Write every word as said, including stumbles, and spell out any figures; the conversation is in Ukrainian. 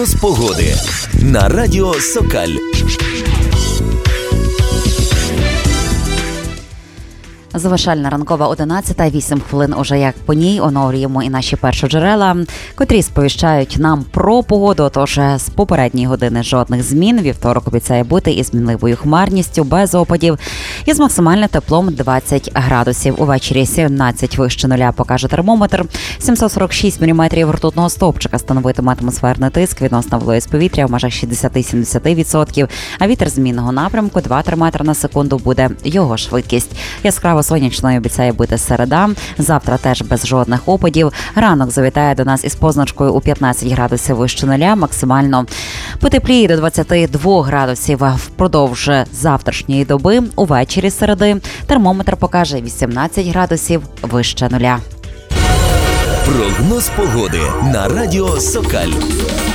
З погоди на радіо Сокаль. Завершальна ранкова одинадцята, вісім хвилин уже як по ній, оновлюємо і наші першоджерела, котрі сповіщають нам про погоду, тож з попередньої години жодних змін. Вівторок обіцяє бути із мінливою хмарністю, без опадів, і з максимальним теплом двадцять градусів. Увечері сімнадцять вище нуля покаже термометр, сімсот сорок шість міліметрів ртутного стовпчика становитиме атмосферний тиск, відносна вологість повітря в межах шістдесят-сімдесят відсотків, а вітер змінного напрямку два-три метри на секунду буде його швидкість. Яскраво сонячною обіцяє бути середа. Завтра теж без жодних опадів. Ранок завітає до нас із позначкою у п'ятнадцять градусів вище нуля. Максимально потепліє до двадцяти двох градусів впродовж завтрашньої доби. Увечері середи термометр покаже вісімнадцять градусів вище нуля. Прогноз погоди на радіо Сокаль.